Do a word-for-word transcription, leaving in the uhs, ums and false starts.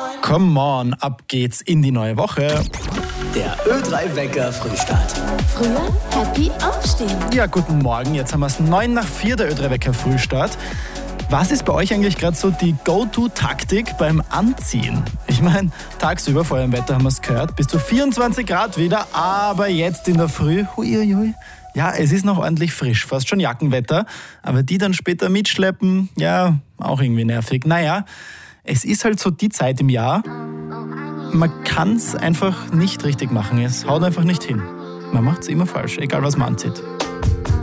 Come on, ab geht's in die neue Woche. Der Ö drei Wecker Frühstart. Früher happy aufstehen. Ja, guten Morgen. Jetzt haben wir es neun nach vier, der Ö drei Wecker Frühstart. Was ist bei euch eigentlich gerade so die Go-To-Taktik beim Anziehen? Ich meine, tagsüber, vor allem im Wetter haben wir es gehört, bis zu vierundzwanzig Grad wieder, aber jetzt in der Früh, huiuiui. Ja, es ist noch ordentlich frisch, fast schon Jackenwetter, aber die dann später mitschleppen, ja, auch irgendwie nervig. Naja, es ist halt so die Zeit im Jahr, man kann es einfach nicht richtig machen, es haut einfach nicht hin. Man macht es immer falsch, egal was man anzieht.